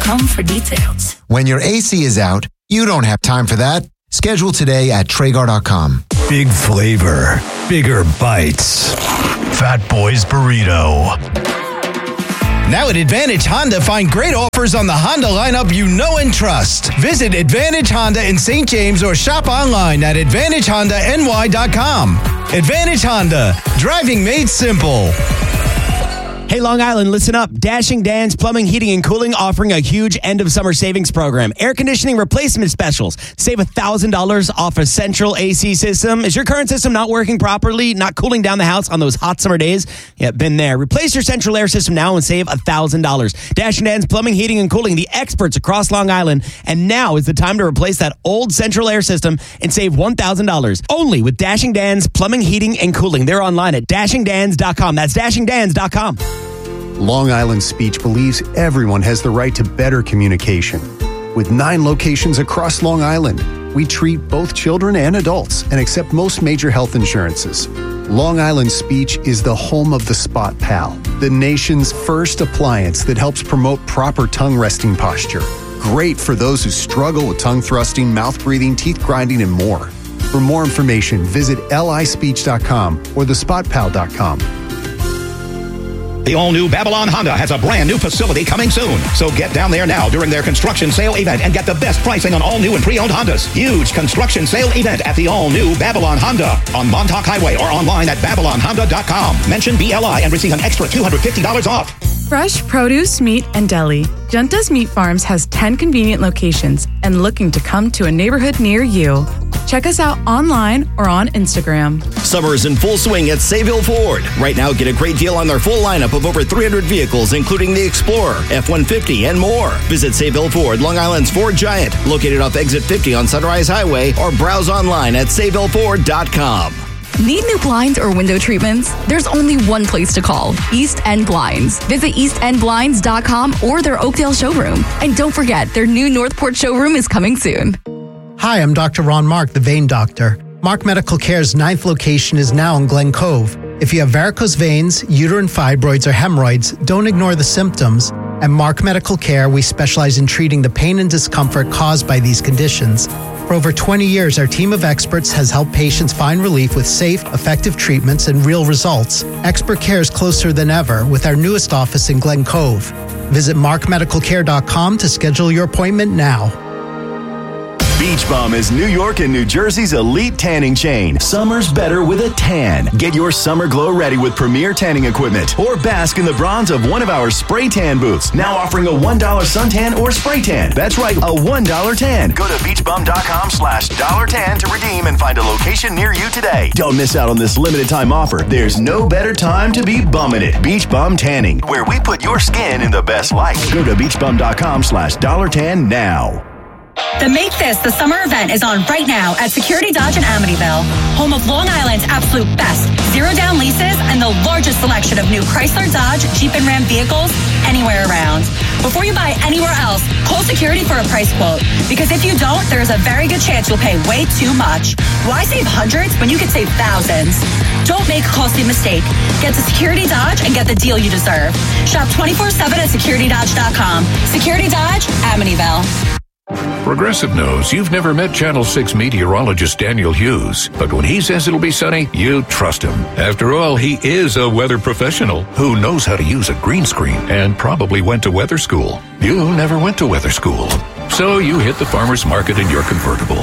TraegarDotcom for details. When your AC is out, you don't have time for that. Schedule today at Traegar.com. Big flavor, bigger bites. Fat Boy's Burrito. Now at Advantage Honda, find great offers on the Honda lineup you know and trust. Visit Advantage Honda in St. James or shop online at AdvantageHondaNY.com. Advantage Honda, driving made simple. Hey, Long Island, listen up. Dashing Dan's Plumbing, Heating, and Cooling offering a huge end-of-summer savings program. Air conditioning replacement specials. Save $1,000 off a central AC system. Is your current system not working properly, not cooling down the house on those hot summer days? Yeah, been there. Replace your central air system now and save $1,000. Dashing Dan's Plumbing, Heating, and Cooling, the experts across Long Island. And now is the time to replace that old central air system and save $1,000. Only with Dashing Dan's Plumbing, Heating, and Cooling. They're online at DashingDans.com. That's DashingDans.com. Long Island Speech believes everyone has the right to better communication. With 9 locations across Long Island, we treat both children and adults and accept most major health insurances. Long Island Speech is the home of the Spot Pal, the nation's first appliance that helps promote proper tongue resting posture. Great for those who struggle with tongue thrusting, mouth breathing, teeth grinding, and more. For more information, visit lispeech.com or thespotpal.com. The all-new Babylon Honda has a brand new facility coming soon. So get down there now during their construction sale event and get the best pricing on all new and pre-owned Hondas. Huge construction sale event at the all-new Babylon Honda on Montauk Highway or online at BabylonHonda.com. Mention BLI and receive an extra $250 off. Fresh produce, meat, and deli. Junta's Meat Farms has 10 convenient locations and looking to come to a neighborhood near you. Check us out online or on Instagram. Summer is in full swing at Sayville Ford. Right now, get a great deal on their full lineup of over 300 vehicles, including the Explorer, F-150, and more. Visit Sayville Ford, Long Island's Ford Giant, located off Exit 50 on Sunrise Highway, or browse online at SayvilleFord.com. Need new blinds or window treatments? There's only one place to call, East End Blinds. Visit eastendblinds.com or their Oakdale showroom. And don't forget, their new Northport showroom is coming soon. Hi, I'm Dr. Ron Mark, the vein doctor. Mark Medical Care's 9th location is now in Glen Cove. If you have varicose veins, uterine fibroids, or hemorrhoids, don't ignore the symptoms. At Mark Medical Care, we specialize in treating the pain and discomfort caused by these conditions. For over 20 years, our team of experts has helped patients find relief with safe, effective treatments and real results. Expert care is closer than ever with our newest office in Glen Cove. Visit markmedicalcare.com to schedule your appointment now. Beach Bum is New York and New Jersey's elite tanning chain. Summer's better with a tan. Get your summer glow ready with premier tanning equipment or bask in the bronze of one of our spray tan booths. Now offering a $1 suntan or spray tan. That's right, a $1 tan. Go to beachbum.com/$tan to redeem and find a location near you today. Don't miss out on this limited time offer. There's no better time to be bumming it. Beach Bum Tanning, where we put your skin in the best light. Go to beachbum.com/$tan now. The Make This the Summer event is on right now at Security Dodge in Amityville, home of Long Island's absolute best zero-down leases and the largest selection of new Chrysler, Dodge, Jeep, and Ram vehicles anywhere around. Before you buy anywhere else, call Security for a price quote, because if you don't, there's a very good chance you'll pay way too much. Why save hundreds when you could save thousands? Don't make a costly mistake. Get to Security Dodge and get the deal you deserve. Shop 24/7 at securitydodge.com. Security Dodge, Amityville. Progressive knows you've never met Channel 6 meteorologist Daniel Hughes, but when he says it'll be sunny, you trust him. After all, he is a weather professional who knows how to use a green screen and probably went to weather school. You never went to weather school, so you hit the farmer's market in your convertible.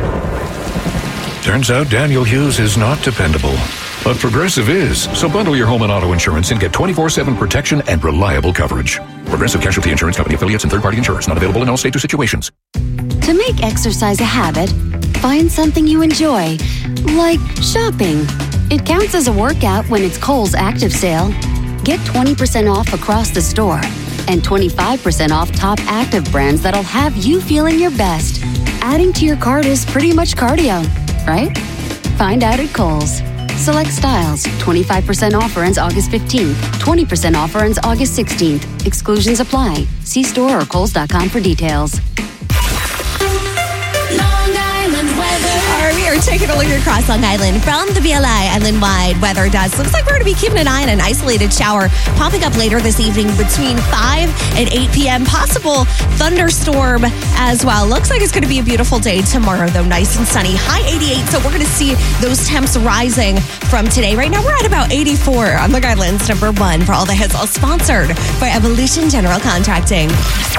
Turns out Daniel Hughes is not dependable, but Progressive is. So bundle your home and auto insurance and get 24/7 protection and reliable coverage. Progressive Casualty Insurance Company affiliates and third-party insurers. Not available in all states or situations. To make exercise a habit, find something you enjoy, like shopping. It counts as a workout when it's Kohl's Active Sale. Get 20% off across the store and 25% off top active brands that'll have you feeling your best. Adding to your cart is pretty much cardio, right? Find out at Kohl's. Select styles. 25% offer ends August 15th. 20% offer ends August 16th. Exclusions apply. See store or Kohls.com for details. Long Island weather. All right, we weather. Taking a look across Long Island from the BLI Island-wide weather desk. Looks like we're going to be keeping an eye on an isolated shower popping up later this evening between 5 and 8 p.m. Possible thunderstorm as well. Looks like it's going to be a beautiful day tomorrow, though. Nice and sunny. High 88. So we're going to see those temps rising from today. Right now, we're at about 84 on Long Island's number one for all the hits, all sponsored by Evolution General Contracting.